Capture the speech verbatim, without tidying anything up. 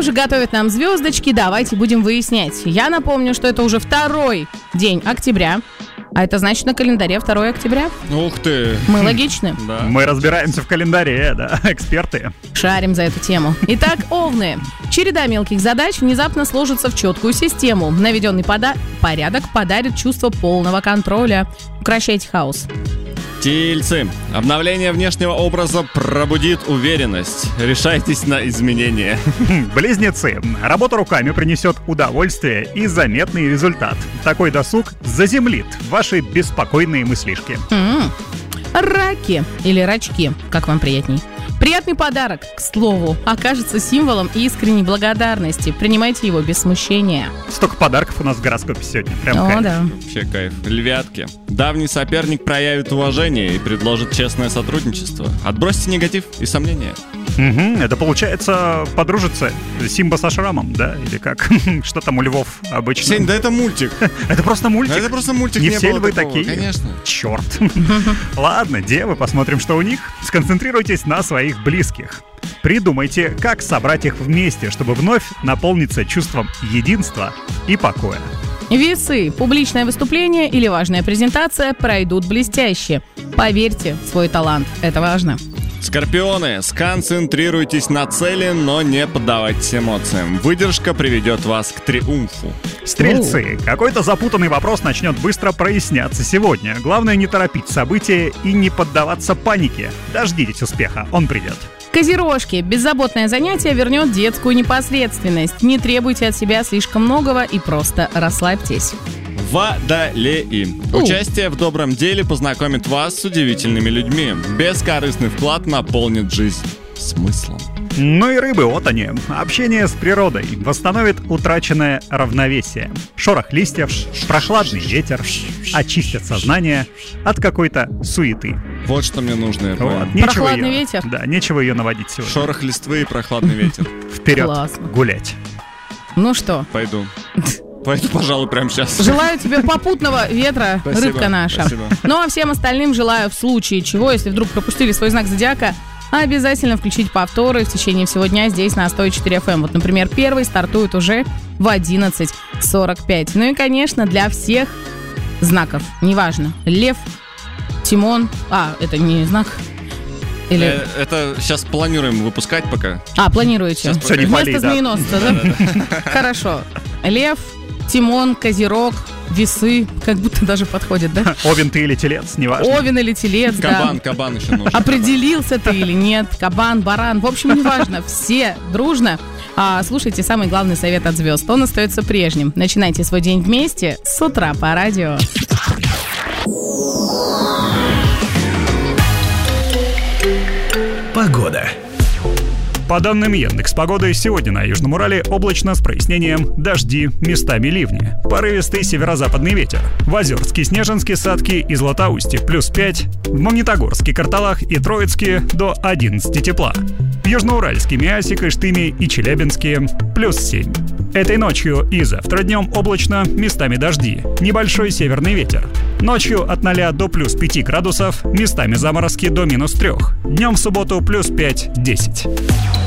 же готовят нам звездочки? Давайте будем выяснять. Я напомню, что это уже второй день октября. А это значит, на календаре второго октября. Ух ты. Мы логичны. Да. Мы разбираемся в календаре, да, эксперты. Шарим за эту тему. Итак, овны. Череда мелких задач внезапно сложится в четкую систему. Наведенный пода- порядок подарит чувство полного контроля. Укращайте хаос. Тельцы. Обновление внешнего образа пробудит уверенность. Решайтесь на изменения. Близнецы. Работа руками принесет удовольствие и заметный результат. Такой досуг заземлит ваши беспокойные мыслишки. М-м. Раки или рачки, как вам приятней. Приятный подарок, к слову, окажется символом искренней благодарности. Принимайте его без смущения. Столько подарков у нас в гороскопе сегодня. Прям О, кайф. да. Вообще кайф. Львятки. Давний соперник проявит уважение и предложит честное сотрудничество. Отбросьте негатив и сомнения. Угу, это получается подружиться Симба со шрамом, да? Или как? Что там у львов обычно? Сень, да это мультик. Это просто мультик? Это просто мультик. Не не все было львы такого, такие? Конечно. Черт. Ладно, девы, посмотрим, что у них. Сконцентрируйтесь на своих близких. Придумайте, как собрать их вместе, чтобы вновь наполниться чувством единства и покоя. Весы. Публичное выступление или важная презентация пройдут блестяще. Поверьте в свой талант. Это важно. Скорпионы, сконцентрируйтесь на цели, но не поддавайтесь эмоциям. Выдержка приведет вас к триумфу. Стрельцы. Какой-то запутанный вопрос начнет быстро проясняться сегодня. Главное не торопить события и не поддаваться панике. Дождитесь успеха, он придет. Козерожки. Беззаботное занятие вернет детскую непосредственность. Не требуйте от себя слишком многого и просто расслабьтесь. Водолеи. У. Участие в добром деле познакомит вас с удивительными людьми. Бескорыстный вклад наполнит жизнь смыслом. Ну и рыбы, вот они. Общение с природой восстановит утраченное равновесие. Шорох листьев, прохладный ветер очистят сознание от какой-то суеты. Вот что мне нужно, я понял. Вот, нечего Прохладный ее- ветер? Да, нечего ее наводить сегодня. Шорох листвы и прохладный ветер. Вперед, Классно. гулять. Ну что, Пойду. Пойду, пожалуй, прямо сейчас. желаю тебе попутного ветра, Спасибо, рыбка наша. спасибо. Ну а всем остальным желаю в случае чего, если вдруг пропустили свой знак зодиака, обязательно включить повторы в течение всего дня здесь на сто четыре эф эм. Вот, например, первый стартует уже в одиннадцать сорок пять. Ну и, конечно, для всех знаков, неважно, лев, Тимон, а, это не знак, или... Э, Это сейчас планируем выпускать пока. А, планируете? Сейчас Всё, не Вместо пали, да. змееносца, да? Хорошо. Лев, Тимон, Козерог, Весы, как будто даже подходит, да? Овен ты или телец, неважно. Овен или телец, да. Кабан, кабан еще нужен. Определился ты или нет, кабан, баран. В общем, неважно, все дружно. А, слушайте самый главный совет от звезд. Он остается прежним. Начинайте свой день вместе с утра по радио. Погода. По данным Яндекс.Погоды, сегодня на Южном Урале облачно с прояснением, дожди, местами ливни. Порывистый северо-западный ветер. В Озерске, Снежинске, Садке и Златоусте плюс пять. В Магнитогорске, Карталах и Троицке до одиннадцати тепла. В Южноуральске, Миасе, Кыштыме и Челябинске плюс семь. Этой ночью и завтра днем облачно, местами дожди. Небольшой северный ветер. Ночью от ноля до плюс пяти градусов, местами заморозки до минус трех. Днем в субботу плюс пять-десять.